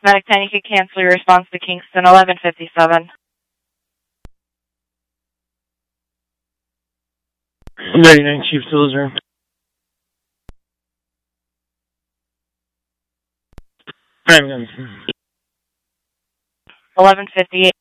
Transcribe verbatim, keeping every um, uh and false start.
Medic ten, you can cancel your response to Kingston, eleven fifty-seven. ninety-nine, Chief Silver. eleven fifty-eight.